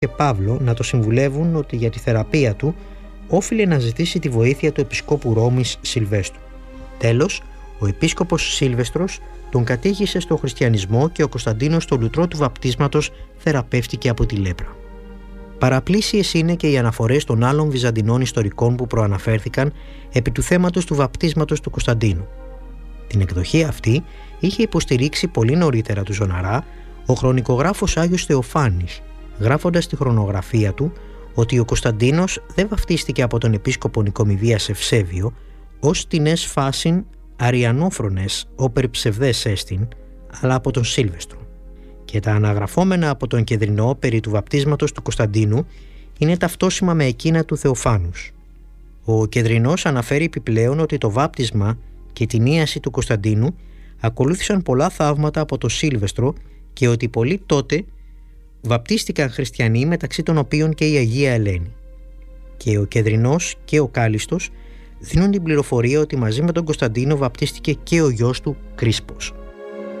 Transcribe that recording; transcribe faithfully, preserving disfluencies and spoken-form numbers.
και Παύλο να το συμβουλεύουν ότι για τη θεραπεία του όφιλε να ζητήσει τη βοήθεια του Επισκόπου Ρώμης Σιλβέστρου. Τέλος, ο Επίσκοπος Σίλβεστρος τον κατήχησε στο χριστιανισμό και ο Κωνσταντίνος στο λουτρό του βαπτίσματος θεραπεύτηκε από τη λέπρα. Παραπλήσιες είναι και οι αναφορές των άλλων βυζαντινών ιστορικών που προαναφέρθηκαν επί του θέματος του βαπτίσματος του Κωνσταντίνου. Την εκδοχή αυτή είχε υποστηρίξει πολύ νωρίτερα του Ζωναρά ο χρονικογράφος Άγιος Θεοφάνης, γράφοντας στη χρονογραφία του ότι ο Κωνσταντίνος δεν βαπτίστηκε από τον Επίσκοπο Νικομηδίας Ευσέβιο, ως την ες φάσιν αριανόφρονες όπερ ψευδές έστιν, αλλά από τον Σίλβεστρο. Και τα αναγραφόμενα από τον Κεδρινό περί του βαπτίσματος του Κωνσταντίνου είναι ταυτόσιμα με εκείνα του Θεοφάνους. Ο Κεδρινός αναφέρει επιπλέον ότι το βάπτισμα και την ίαση του Κωνσταντίνου ακολούθησαν πολλά θαύματα από τον Σίλβεστρο και ότι πολλοί τότε βαπτίστηκαν χριστιανοί, μεταξύ των οποίων και η Αγία Ελένη. Και ο Κεδρινός και ο Κάλιστος δίνουν την πληροφορία ότι μαζί με τον Κωνσταντίνο βαπτίστηκε και ο γιος του Κρίσπος.